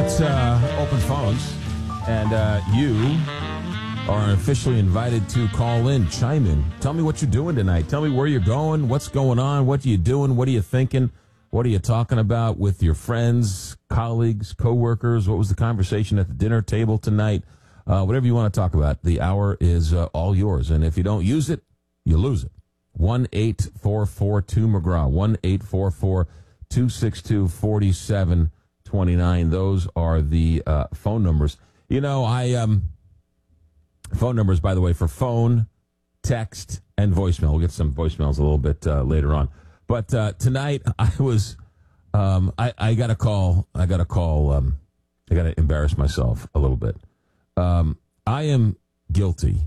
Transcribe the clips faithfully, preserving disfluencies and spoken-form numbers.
It's uh, open phones, and uh, you are officially invited to call in, chime in. Tell me what you're doing tonight. Tell me where you're going, what's going on, what are you doing, what are you thinking, what are you talking about with your friends, colleagues, coworkers. What was the conversation at the dinner table tonight? Uh, whatever you want to talk about, the hour is uh, all yours. And if you don't use it, you lose it. one eight four four two McGraw, one eight four four two six two four seven two nine. Those are the uh, phone numbers. You know, I um, phone numbers, by the way, for phone, text, and voicemail. We'll get some voicemails a little bit uh, later on. But uh, tonight, I was, um, I, I got a call. I got a call. Um, I got to embarrass myself a little bit. Um, I am guilty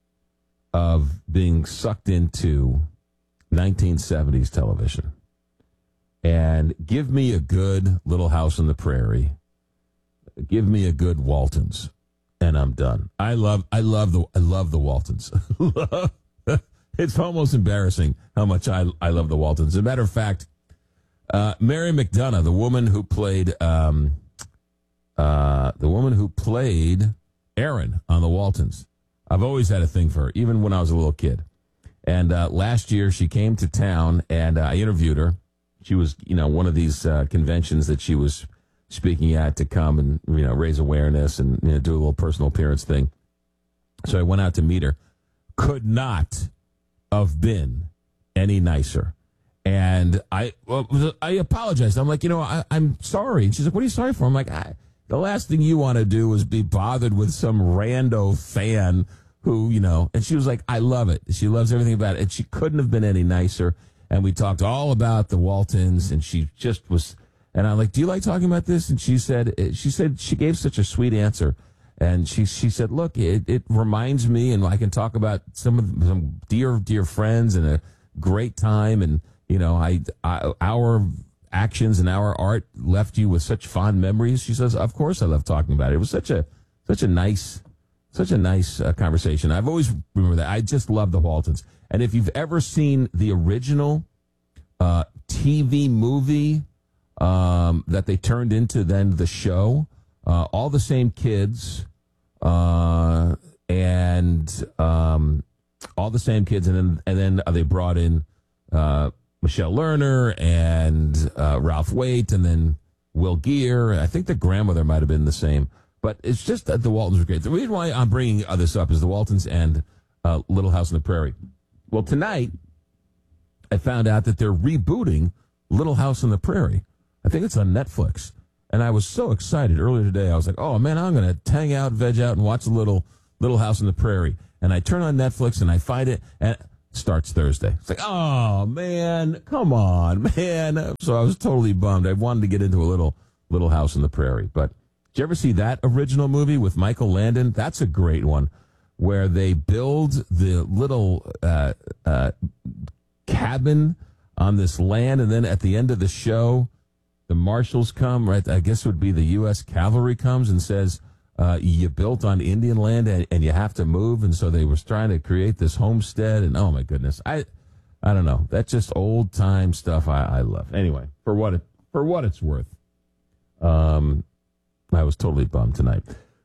of being sucked into nineteen seventies television. And give me a good Little House on the Prairie. Give me a good Waltons, and I'm done. I love, I love the, I love the Waltons. It's almost embarrassing how much I, I love the Waltons. As a matter of fact, uh, Mary McDonough, the woman who played, um, uh, the woman who played Erin on the Waltons, I've always had a thing for her, even when I was a little kid. And uh, last year she came to town, and uh, I interviewed her. She was, you know, one of these uh, conventions that she was speaking at to come and, you know, raise awareness and, you know, do a little personal appearance thing. So I went out to meet her. Could not have been any nicer. And I well, I apologized. I'm like, you know, I, I'm sorry. And she's like, what are you sorry for? I'm like, I, the last thing you want to do is be bothered with some rando fan who, you know, and she was like, I love it. She loves everything about it. And she couldn't have been any nicer. And we talked all about the Waltons, and she just was, and I'm like, do you like talking about this? And she said, she said, she gave such a sweet answer. And she, she said, look, it, it reminds me, and I can talk about some of some dear, dear friends and a great time. And, you know, I, I, our actions and our art left you with such fond memories. She says, of course I love talking about it. It was such a, such a nice, such a nice uh, conversation. I've always remembered that. I just love the Waltons. And if you've ever seen the original uh, T V movie um, that they turned into then the show, uh, all the same kids uh, and um, all the same kids, and then and then they brought in uh, Michelle Lerner and uh, Ralph Waite, and then Will Geer. I think the grandmother might have been the same, but it's just that the Waltons were great. The reason why I'm bringing this up is the Waltons and uh, Little House on the Prairie. Well, tonight, I found out that they're rebooting Little House on the Prairie. I think it's on Netflix. And I was so excited earlier today. I was like, oh, man, I'm going to hang out, veg out, and watch a little Little House on the Prairie. And I turn on Netflix, and I find it, and it starts Thursday. It's like, oh, man, come on, man. So I was totally bummed. I wanted to get into a little Little House on the Prairie. But did you ever see that original movie with Michael Landon? That's a great one, where they build the little uh, uh, cabin on this land, and then at the end of the show, the marshals come, right? I guess it would be the U S cavalry comes and says, uh, you built on Indian land and, and you have to move. And so they were trying to create this homestead, and oh my goodness, I I don't know. That's just old time stuff I, I love. Anyway, for what it, for what it's worth, um, I was totally bummed tonight.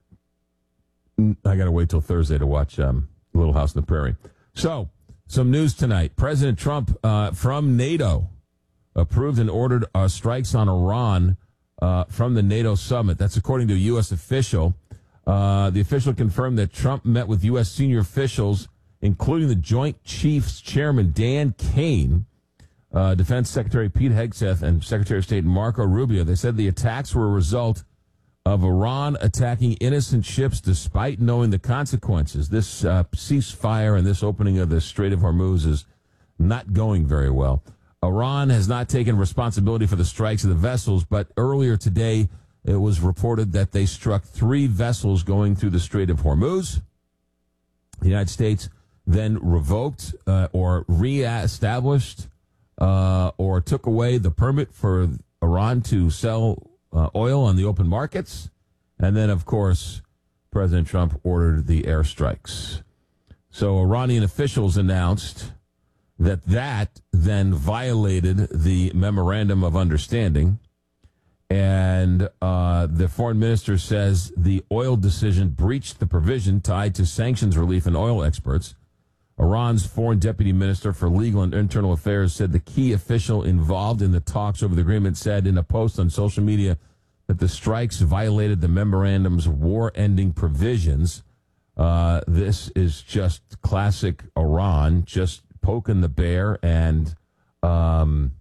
I got to wait till Thursday to watch um, Little House on the Prairie. So, some news tonight. President Trump uh, from NATO approved and ordered uh, strikes on Iran uh, from the NATO summit. That's according to a U S official. Uh, the official confirmed that Trump met with U S senior officials, including the Joint Chiefs Chairman Dan Kane, uh, Defense Secretary Pete Hegseth, and Secretary of State Marco Rubio. They said the attacks were a result of Iran attacking innocent ships despite knowing the consequences. This uh, ceasefire and this opening of the Strait of Hormuz is not going very well. Iran has not taken responsibility for the strikes of the vessels, but earlier today it was reported that they struck three vessels going through the Strait of Hormuz. The United States then revoked uh, or re-established uh, or took away the permit for Iran to sell Uh, oil on the open markets. And then, of course, President Trump ordered the airstrikes. So Iranian officials announced that that then violated the memorandum of understanding. And uh, the foreign minister says the oil decision breached the provision tied to sanctions relief and oil exports. Iran's foreign deputy minister for legal and internal affairs said the key official involved in the talks over the agreement said in a post on social media that the strikes violated the memorandum's war-ending provisions. Uh, this is just classic Iran, just poking the bear and um,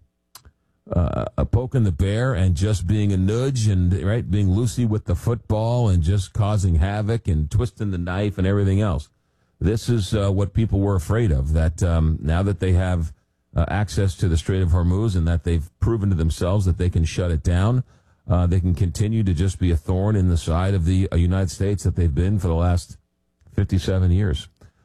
uh, poking the bear and just being a nudge and right being loosey with the football and just causing havoc and twisting the knife and everything else. This is uh, what people were afraid of, that um, now that they have uh, access to the Strait of Hormuz and that they've proven to themselves that they can shut it down, uh, they can continue to just be a thorn in the side of the uh, United States that they've been for the last fifty-seven years.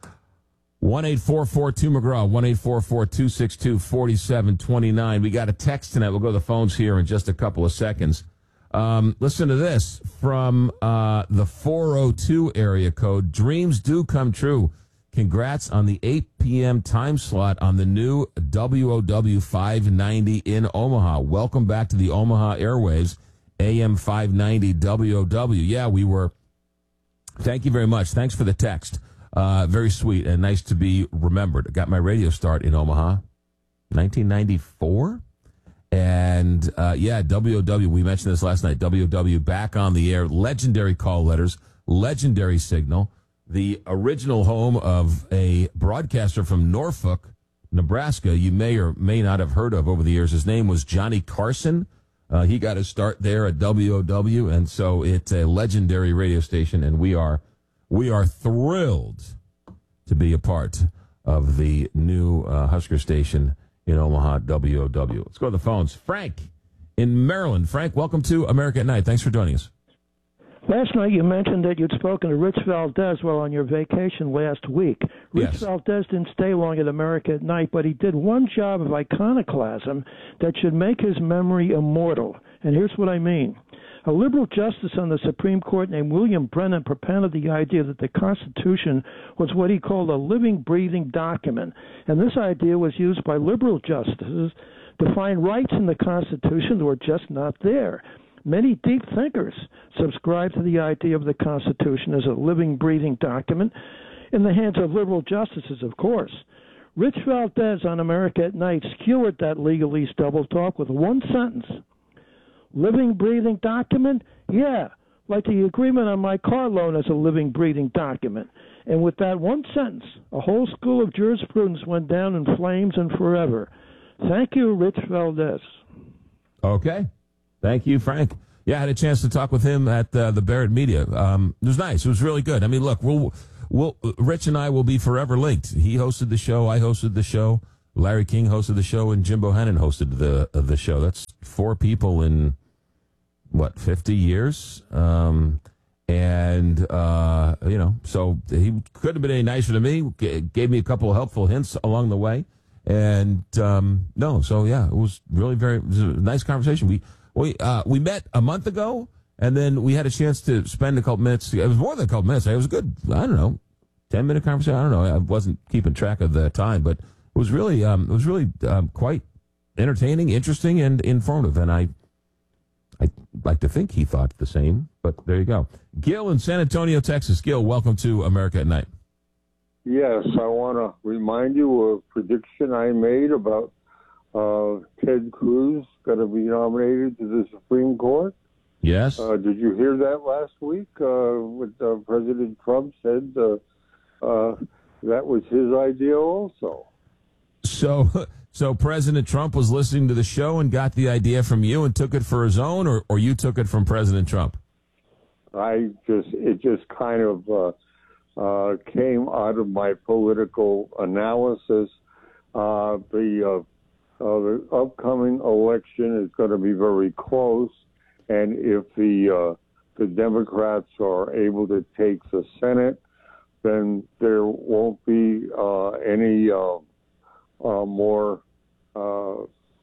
one eight four four two McGraw, one eight four four two six two four seven two nine. We got a text tonight. We'll go to the phones here in just a couple of seconds. Um, listen to this from uh, the four oh two area code. Dreams do come true. Congrats on the eight p.m. time slot on the new W O W five ninety in Omaha. Welcome back to the Omaha Airwaves, A M five ninety W O W. Yeah, we were. Thank you very much. Thanks for the text. Uh, very sweet and nice to be remembered. I got my radio start in Omaha, nineteen ninety-four. And, uh, yeah, W O W, we mentioned this last night, W O W back on the air, legendary call letters, legendary signal, the original home of a broadcaster from Norfolk, Nebraska, you may or may not have heard of over the years. His name was Johnny Carson. Uh, he got his start there at W O W, and so it's a legendary radio station, and we are we are thrilled to be a part of the new uh, Husker station in Omaha, W O W. Let's go to the phones. Frank in Maryland. Frank, welcome to America at Night. Thanks for joining us. Last night you mentioned that you'd spoken to Rich Valdez while on your vacation last week. Rich Yes. Valdez didn't stay long at America at Night, but he did one job of iconoclasm that should make his memory immortal. And here's what I mean. A liberal justice on the Supreme Court named William Brennan propounded the idea that the Constitution was what he called a living, breathing document. And this idea was used by liberal justices to find rights in the Constitution that were just not there. Many deep thinkers subscribe to the idea of the Constitution as a living, breathing document in the hands of liberal justices, of course. Rich Valdez on America at Night skewered that legalese double talk with one sentence. Living, breathing document? Yeah, like the agreement on my car loan as a living, breathing document. And with that one sentence, a whole school of jurisprudence went down in flames and forever. Thank you, Rich Valdez. Okay. Thank you, Frank. Yeah, I had a chance to talk with him at uh, the Barrett Media. Um, it was nice. It was really good. I mean, look, we'll, we'll, Rich and I will be forever linked. He hosted the show. I hosted the show. Larry King hosted the show, and Jim Bohannon hosted the uh, the show. That's four people in, what, fifty years? Um, and, uh, you know, so he couldn't have been any nicer to me. G- gave me a couple of helpful hints along the way. And, um, no, so, yeah, it was really very, it was a nice conversation. We, We uh, we met a month ago, and then we had a chance to spend a couple minutes. It was more than a couple minutes. It was a good, I don't know, ten minute conversation. I don't know. I wasn't keeping track of the time, but it was really um, it was really um, quite entertaining, interesting, and informative. And I I like to think he thought the same. But there you go. Gil in San Antonio, Texas. Gil, welcome to America at Night. Yes, I want to remind you of a prediction I made about Uh, Ted Cruz going to be nominated to the Supreme Court. Yes. Uh, did you hear that last week? Uh, what uh, President Trump said uh, uh, that was his idea also. So, so President Trump was listening to the show and got the idea from you and took it for his own, or, or you took it from President Trump? I just it just kind of uh, uh, came out of my political analysis. Uh, the uh, Uh, the upcoming election is going to be very close, and if the uh, the Democrats are able to take the Senate, then there won't be uh, any uh, uh, more uh,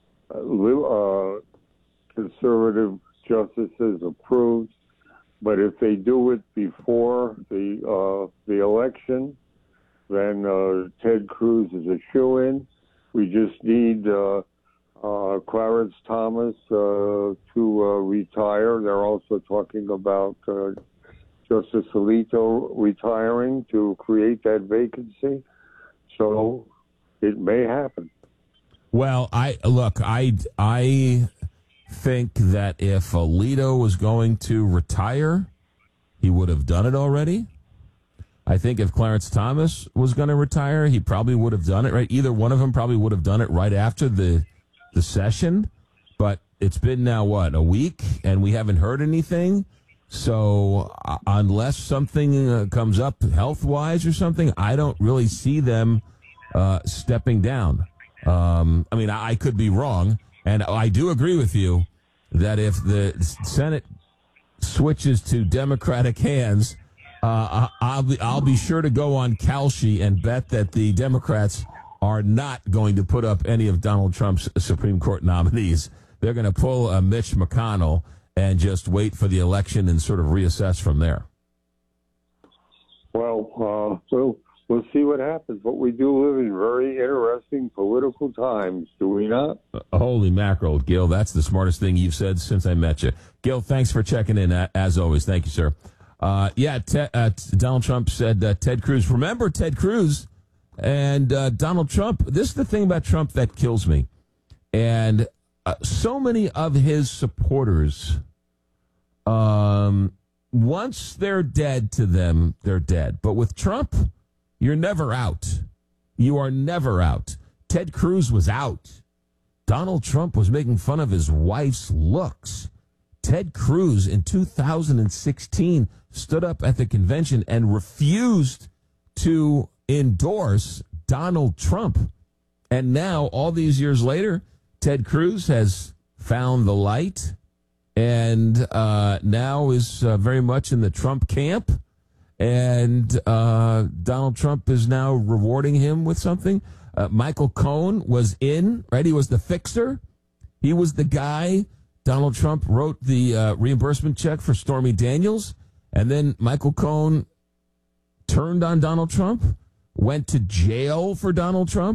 uh, conservative justices approved. But if they do it before the uh, the election, then uh, Ted Cruz is a shoo-in. We just need uh, uh, Clarence Thomas uh, to uh, retire. They're also talking about uh, Justice Alito retiring to create that vacancy. So it may happen. Well, I look, I, I think that if Alito was going to retire, he would have done it already. I think if Clarence Thomas was going to retire, he probably would have done it, right? Either one of them probably would have done it right after the the session. But it's been now, what, a week, and we haven't heard anything. So uh, unless something uh, comes up health-wise or something, I don't really see them uh, stepping down. Um, I mean, I, I could be wrong, and I do agree with you that if the Senate switches to Democratic hands, Uh, I'll be, I'll be sure to go on Kalshi and bet that the Democrats are not going to put up any of Donald Trump's Supreme Court nominees. They're going to pull a Mitch McConnell and just wait for the election and sort of reassess from there. Well, uh, we'll, we'll see what happens. But we do live in very interesting political times, do we not? Uh, holy mackerel, Gil. That's the smartest thing you've said since I met you. Gil, thanks for checking in, as always. Thank you, sir. Uh, yeah, te- uh, Donald Trump said uh, Ted Cruz. Remember Ted Cruz and uh, Donald Trump. This is the thing about Trump that kills me. And uh, so many of his supporters, um, once they're dead to them, they're dead. But with Trump, you're never out. You are never out. Ted Cruz was out. Donald Trump was making fun of his wife's looks. Ted Cruz in two thousand sixteen stood up at the convention and refused to endorse Donald Trump. And now, all these years later, Ted Cruz has found the light and uh, now is uh, very much in the Trump camp. And uh, Donald Trump is now rewarding him with something. Uh, Michael Cohen was in, right? He was the fixer. He was the guy. Donald Trump wrote the uh, reimbursement check for Stormy Daniels. And then Michael Cohen turned on Donald Trump, went to jail for Donald Trump,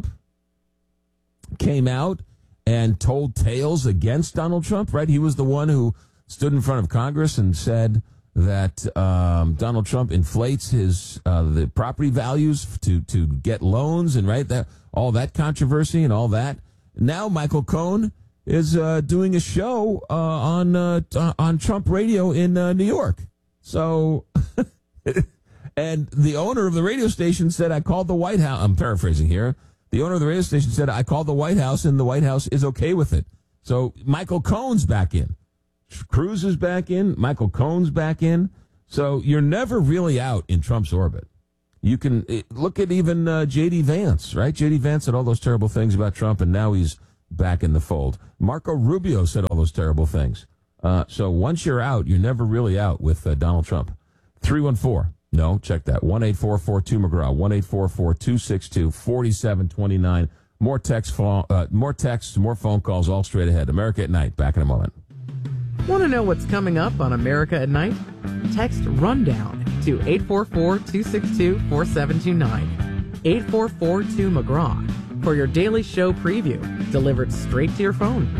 came out and told tales against Donald Trump, right? He was the one who stood in front of Congress and said that um, Donald Trump inflates his uh, the property values to, to get loans and, right, that all that controversy and all that. Now Michael Cohen is uh, doing a show uh, on uh, t- on Trump Radio in uh, New York. So, and the owner of the radio station said, I called the White House. I'm paraphrasing here. The owner of the radio station said, I called the White House, and the White House is okay with it. So Michael Cohen's back in. Cruz is back in. Michael Cohen's back in. So you're never really out in Trump's orbit. You can look at even uh, J D. Vance, right? J D. Vance said all those terrible things about Trump, and now he's back in the fold. Marco Rubio said all those terrible things. Uh, so once you're out, you're never really out with uh, Donald Trump. three one four. No, check that. one eight four four two McGraw. one eight four four two six two four seven two nine. More text, phone, uh, more texts, more phone calls, all straight ahead. America at Night. Back in a moment. Want to know what's coming up on America at Night? Text RUNDOWN to eight four four two six two four seven two nine. eight four four two McGraw for your daily show preview, delivered straight to your phone.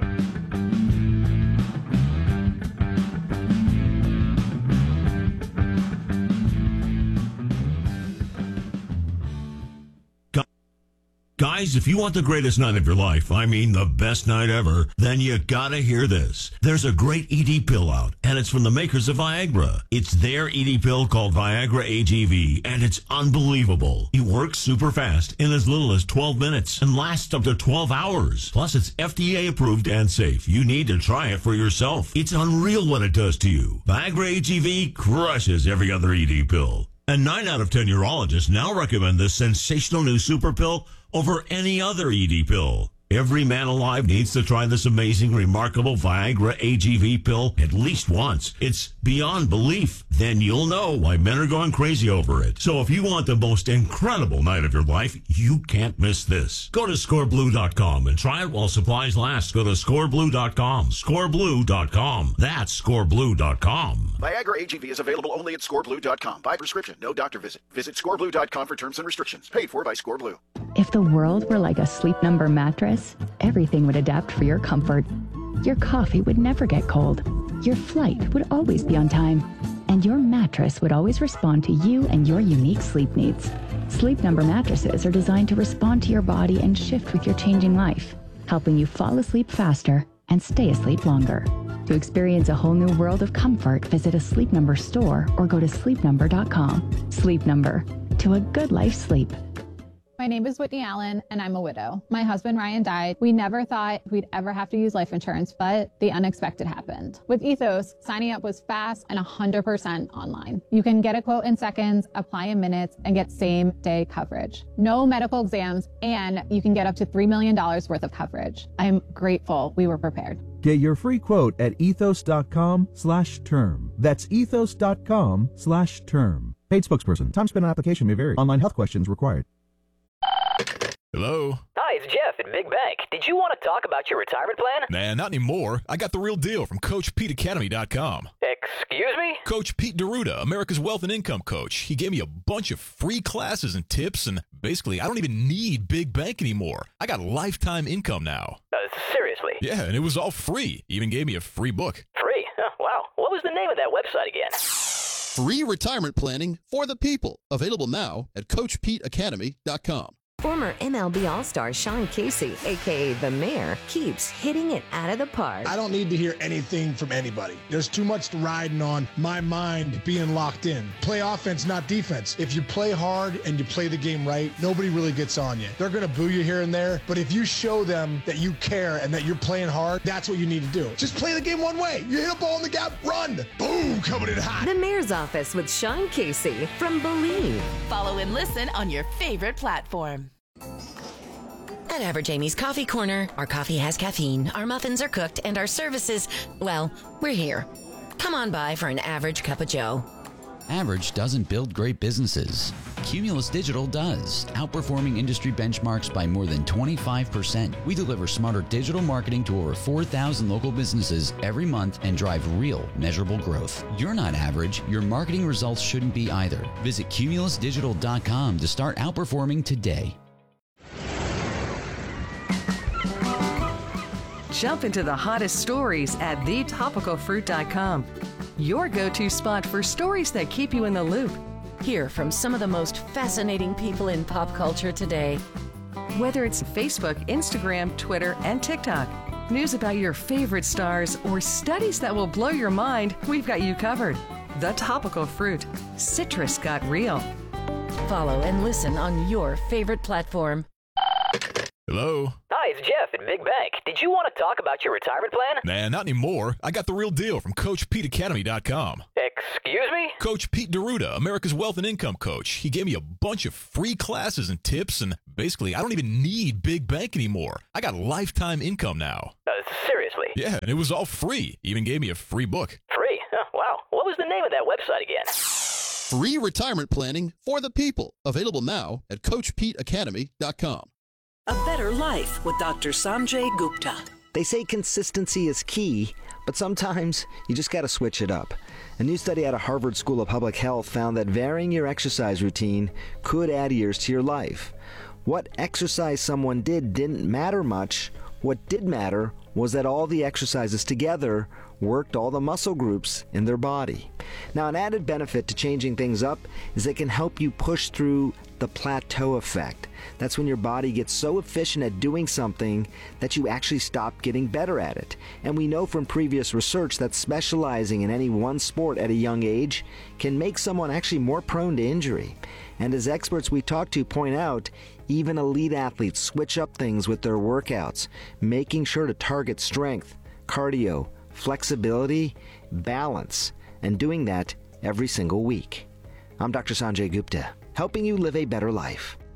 Guys, if you want the greatest night of your life, I mean the best night ever, then you gotta hear this. There's a great E D pill out, and it's from the makers of Viagra. It's their E D pill called Viagra A G V, and it's unbelievable. It works super fast in as little as twelve minutes and lasts up to twelve hours. Plus, it's F D A approved and safe. You need to try it for yourself. It's unreal what it does to you. Viagra A G V crushes every other E D pill. And nine out of ten urologists now recommend this sensational new super pill over any other E D pill. Every man alive needs to try this amazing, remarkable Viagra A G V pill at least once. It's beyond belief. Then you'll know why men are going crazy over it. So if you want the most incredible night of your life, you can't miss this. Go to score blue dot com and try it while supplies last. Go to score blue dot com. score blue dot com. That's score blue dot com. Viagra A G V is available only at score blue dot com. By prescription, no doctor visit. Visit score blue dot com for terms and restrictions. Paid for by ScoreBlue. If the world were like a Sleep Number mattress, everything would adapt for your comfort. Your coffee would never get cold. Your flight would always be on time. And your mattress would always respond to you and your unique sleep needs. Sleep Number mattresses are designed to respond to your body and shift with your changing life, helping you fall asleep faster and stay asleep longer. To experience a whole new world of comfort, visit a Sleep Number store or go to sleep number dot com. Sleep Number. To a good life sleep. My name is Whitney Allen, and I'm a widow. My husband, Ryan, died. We never thought we'd ever have to use life insurance, but the unexpected happened. With Ethos, signing up was fast and one hundred percent online. You can get a quote in seconds, apply in minutes, and get same-day coverage. No medical exams, and you can get up to three million dollars worth of coverage. I'm grateful we were prepared. Get your free quote at ethos.com slash term. That's ethos.com slash term. Paid spokesperson. Time spent on application may vary. Online health questions required. Hello? Hi, it's Jeff at Big Bank. Did you want to talk about your retirement plan? Nah, not anymore. I got the real deal from Coach Pete Academy dot com. Excuse me? Coach Pete D'Arruda, America's Wealth and Income Coach. He gave me a bunch of free classes and tips, and basically, I don't even need Big Bank anymore. I got lifetime income now. Uh, seriously? Yeah, and it was all free. He even gave me a free book. Free? Oh, wow. What was the name of that website again? Free retirement planning for the people. Available now at Coach Pete Academy dot com. Former M L B All-Star Sean Casey, a k a. The Mayor, keeps hitting it out of the park. I don't need to hear anything from anybody. There's too much riding on my mind being locked in. Play offense, not defense. If you play hard and you play the game right, nobody really gets on you. They're going to boo you here and there, but if you show them that you care and that you're playing hard, that's what you need to do. Just play the game one way. You hit a ball in the gap, run. Boom, coming in hot. The Mayor's Office with Sean Casey from Believe. Follow and listen on your favorite platform. At Average Amy's Coffee Corner, our coffee has caffeine, our muffins are cooked, and our services, well, we're here. Come on by for an average cup of joe. Average doesn't build great businesses. Cumulus Digital does, outperforming industry benchmarks by more than twenty-five percent. We deliver smarter digital marketing to over four thousand local businesses every month and drive real, measurable growth. You're not average. Your marketing results shouldn't be either. Visit cumulus digital dot com to start outperforming today. Jump into the hottest stories at the topical fruit dot com. Your go-to spot for stories that keep you in the loop. Hear from some of the most fascinating people in pop culture today. Whether it's Facebook, Instagram, Twitter, and TikTok, news about your favorite stars, or studies that will blow your mind, we've got you covered. The Topical Fruit. Citrus got real. Follow and listen on your favorite platform. Hello? Hi, it's Jeff at Big Bank. Did you want to talk about your retirement plan? Nah, not anymore. I got the real deal from Coach Pete Academy dot com. Excuse me? Coach Pete D'Arruda, America's Wealth and Income Coach. He gave me a bunch of free classes and tips, and basically, I don't even need Big Bank anymore. I got lifetime income now. Uh, seriously? Yeah, and it was all free. He even gave me a free book. Free? Oh, wow. What was the name of that website again? Free retirement planning for the people. Available now at Coach Pete Academy dot com. A Better Life with Doctor Sanjay Gupta. They say consistency is key, but sometimes you just got to switch it up. A new study out of Harvard School of Public Health found that varying your exercise routine could add years to your life. What exercise someone did didn't matter much. What did matter was that all the exercises together worked all the muscle groups in their body. Now, an added benefit to changing things up is it can help you push through the plateau effect. That's when your body gets so efficient at doing something that you actually stop getting better at it. And we know from previous research that specializing in any one sport at a young age can make someone actually more prone to injury. And as experts we talk to point out, even elite athletes switch up things with their workouts, making sure to target strength, cardio, flexibility, balance, and doing that every single week. I'm Doctor Sanjay Gupta, helping you live a better life.